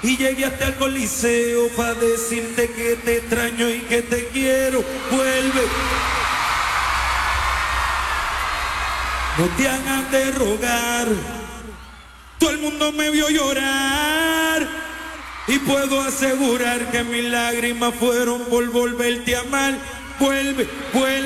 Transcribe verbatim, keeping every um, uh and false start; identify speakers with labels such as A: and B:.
A: y llegué hasta el Coliseo para decirte que te extraño y que te quiero. Vuelve. No te hagas de rogar. Todo el mundo me vio llorar y puedo asegurar que mis lágrimas fueron por volverte a amar. Vuelve, vuelve.